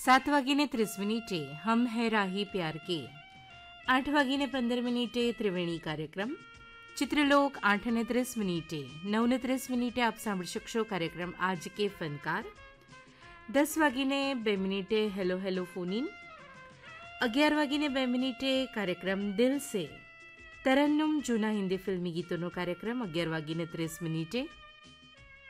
7:30 हम है राही प्यार के. 8:15 ત્રિવેણી કાર્યક્રમ. ચિત્રલોક 8:30 9:30 આપ સાંભળી શકશો કાર્યક્રમ આજ કે ફનકાર. 10:02 હેલો હેલો ફોન. 11:02 કાર્યક્રમ દિલ સે તરન્નુમ જૂના હિન્દી ફિલ્મી ગીતોનો કાર્યક્રમ. 11:30